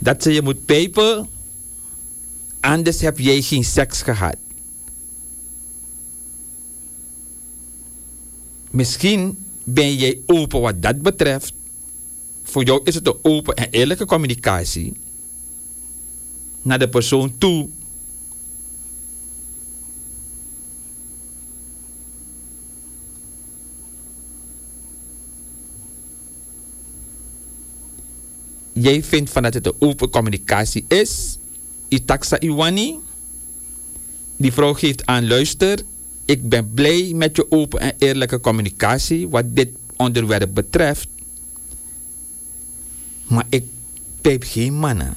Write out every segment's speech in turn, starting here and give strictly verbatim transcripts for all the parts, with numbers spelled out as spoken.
Dat ze je moet pijpen, anders heb jij geen seks gehad. Misschien ben jij open wat dat betreft. Voor jou is het een open en eerlijke communicatie naar de persoon toe. Jij vindt van dat het een open communicatie is. Itaksa Iwani. Die vrouw geeft aan, luister. Ik ben blij met je open en eerlijke communicatie wat dit onderwerp betreft. Maar ik pijp geen mannen.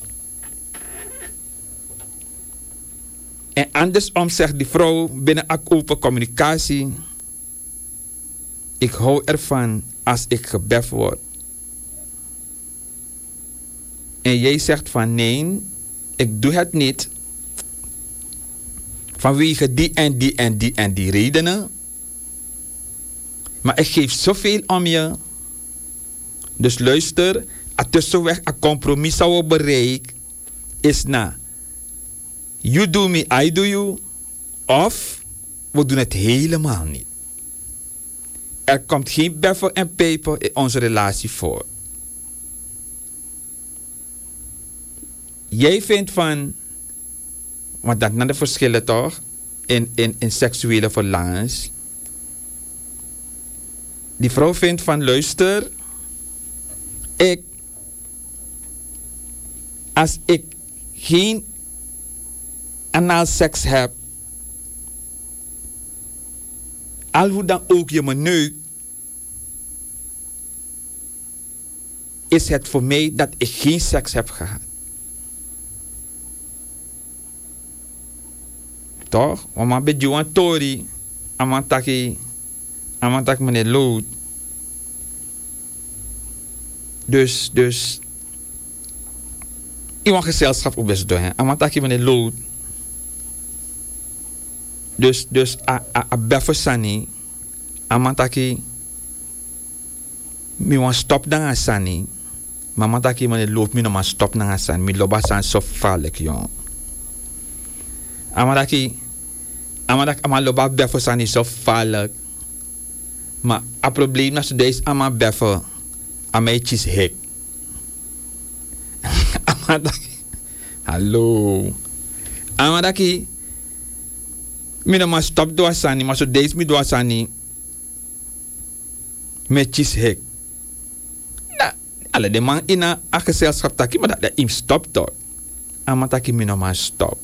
En andersom zegt die vrouw binnen open communicatie. Ik hou ervan als ik gebeft word. En jij zegt van nee, ik doe het niet. Vanwege die en die en die en die redenen. Maar ik geef zoveel om je. Dus luister, a tussenweg een compromis zou bereiken is na. You do me, I do you. Of we doen het helemaal niet. Er komt geen beffen en peper in onze relatie voor. Jij vindt van, want dat zijn de verschillen toch, in, in, in seksuele verlangens. Die vrouw vindt van, luister, ik, als ik geen anaal seks heb, al hoe dan ook je me neukt, is het voor mij dat ik geen seks heb gehad. Toch? Want maar bij Johan Tori, amantaki, amantaki meneer Lood. Dus, dus, iemand gezelschap op best doen, amantaki meneer Lood. Dus, dus, a, a, a beffesani, amantaki, mi wan stop dan a sani, maar amantaki meneer Lood, mi no man stop dan a sani, mi loba san so vaarlijk, jong. Amantaki, Amadak amal loba beffe san is zo vaarlijk. Maar het probleem is dat deze amal beffe aan mij is hek. Amadaki. Hallo. Amadaki. Mina maar stop doa sani, maar zo deze mi doa sani. Met is hek. Na, alle de man in een gezelschap taki, maar dat dat im stop toch. Amadaki mina maar stop.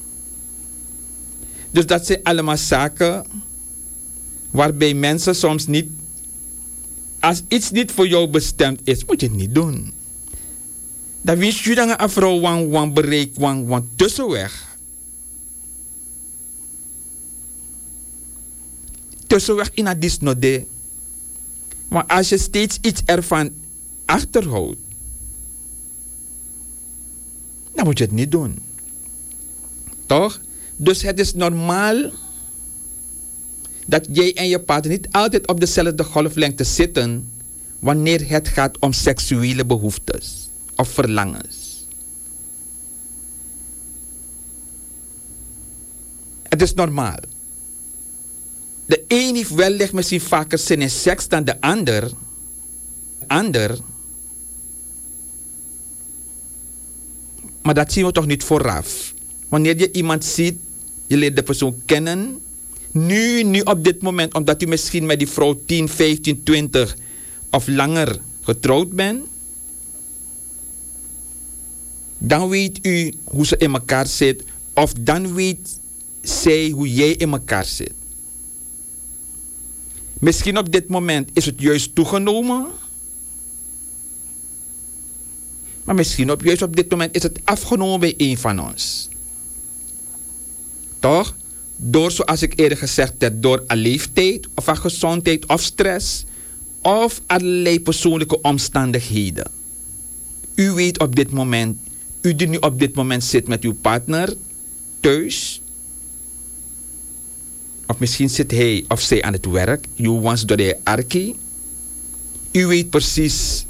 Dus dat zijn allemaal zaken waarbij mensen soms niet, als iets niet voor jou bestemd is, moet je het niet doen. Dan wist je dan een vrouw wan wan bereik wan wan tussenweg. Tussenweg in het disnode. Maar als je steeds iets ervan achterhoudt, dan moet je het niet doen. Toch? Dus het is normaal dat jij en je partner niet altijd op dezelfde golflengte zitten wanneer het gaat om seksuele behoeftes of verlangens. Het is normaal. De een heeft wellicht misschien vaker zin in seks dan de ander. ander. Maar dat zien we toch niet vooraf. Wanneer je iemand ziet, je leert de persoon kennen. Nu, nu op dit moment, omdat u misschien met die vrouw tien, vijftien, twintig of langer getrouwd bent. Dan weet u hoe ze in elkaar zit. Of dan weet zij hoe jij in elkaar zit. Misschien op dit moment is het juist toegenomen. Maar misschien op, juist op dit moment is het afgenomen bij een van ons. Toch? Door, zoals ik eerder gezegd heb, door een leeftijd of een gezondheid of stress of allerlei persoonlijke omstandigheden. U weet op dit moment, u die nu op dit moment zit met uw partner thuis, of misschien zit hij of zij aan het werk, u was door de arkie. U weet precies